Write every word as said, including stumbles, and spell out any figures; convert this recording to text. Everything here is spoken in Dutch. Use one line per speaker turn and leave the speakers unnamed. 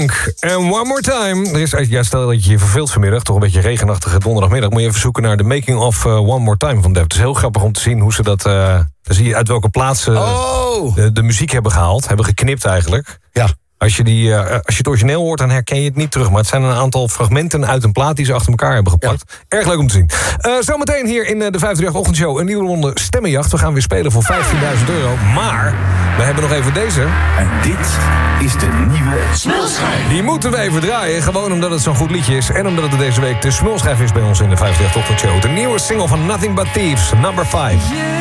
En one more time. Er is, ja, stel dat je je verveelt vanmiddag, toch een beetje regenachtige donderdagmiddag, moet je even zoeken naar de making of uh, One More Time van Def. Het is heel grappig om te zien hoe ze dat, uh, dan zie je uit welke plaatsen
oh.
de, de muziek hebben gehaald, hebben geknipt eigenlijk.
Ja.
Als je, die, uh, als je het origineel hoort, dan herken je het niet terug. Maar het zijn een aantal fragmenten uit een plaat die ze achter elkaar hebben gepakt. Ja. Erg leuk om te zien. Uh, zometeen hier in de vijfendertig Ochtendshow een nieuwe ronde stemmenjacht. We gaan weer spelen voor vijftienduizend euro. Maar we hebben nog even deze.
En dit is de nieuwe Smulschijf.
Die moeten we even draaien. Gewoon omdat het zo'n goed liedje is. En omdat het deze week de Smulschijf is bij ons in de vijfendertig Ochtendshow. De nieuwe single van Nothing But Thieves, number vijf. Yeah.